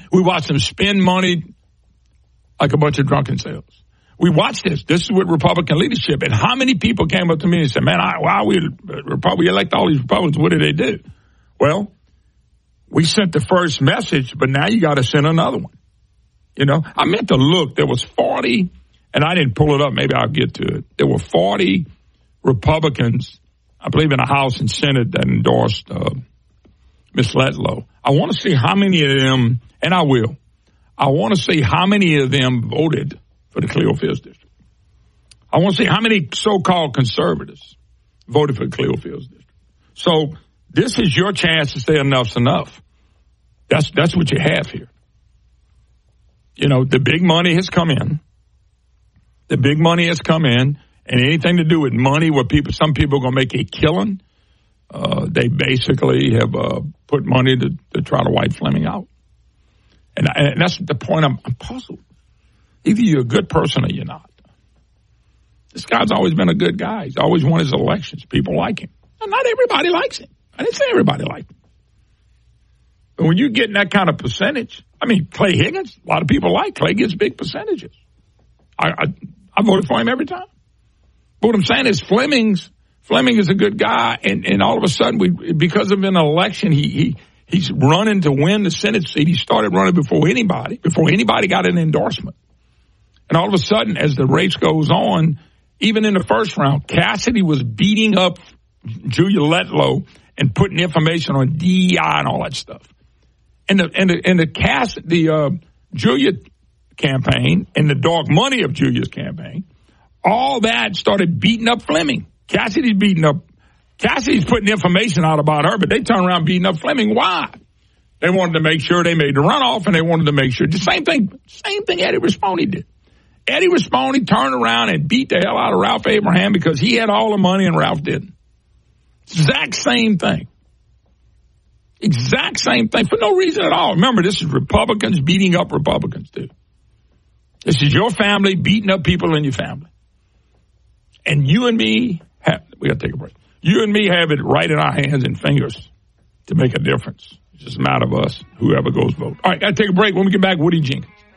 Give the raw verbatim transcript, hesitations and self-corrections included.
We watched them spend money like a bunch of drunken sailors. We watched this. This is with Republican leadership. And how many people came up to me and said, man, I, why we, we elect all these Republicans? What did they do? Well, we sent the first message, but now you got to send another one. You know, I meant to look. There was forty, and I didn't pull it up. Maybe I'll get to it. There were forty Republicans, I believe in the House and Senate, that endorsed uh, Miz Letlow. I want to see how many of them, and I will, I want to see how many of them voted for the Cleo Fields district. I want to see how many so-called conservatives voted for the Cleo Fields district. So this is your chance to say enough's enough. That's that's what you have here. You know, the big money has come in. The big money has come in, and anything to do with money where people, some people are going to make a killing, uh, they basically have uh, put money to, to try to wipe Fleming out. And, and that's the point. I'm, I'm puzzled. Either you're a good person or you're not. This guy's always been a good guy. He's always won his elections. People like him. And not everybody likes him. I didn't say everybody liked him. But when you're getting that kind of percentage, I mean, Clay Higgins, a lot of people like Clay, gets big percentages. I, I, I voted for him every time. But what I'm saying is Fleming's, Fleming is a good guy, and, and all of a sudden, we, because of an election, he, he he's running to win the Senate seat. He started running before anybody, before anybody got an endorsement. And all of a sudden, as the race goes on, even in the first round, Cassidy was beating up Julia Letlow and putting information on D E I and all that stuff. And the and the and the Cass the uh, Julia campaign and the dog money of Julia's campaign, all that started beating up Fleming. Cassidy's beating up. Cassidy's putting information out about her, but they turn around beating up Fleming. Why? They wanted to make sure they made the runoff, and they wanted to make sure the same thing. Same thing Eddie Rispone did. Eddie Rispone turned around and beat the hell out of Ralph Abraham because he had all the money and Ralph didn't. Exact same thing. Exact same thing for no reason at all. Remember, this is Republicans beating up Republicans, too. This is your family beating up people in your family. And you and me, have, we got to take a break. You and me have it right in our hands and fingers to make a difference. It's just a matter of us, whoever goes vote. All right, got to take a break. When we get back, Woody Jenkins.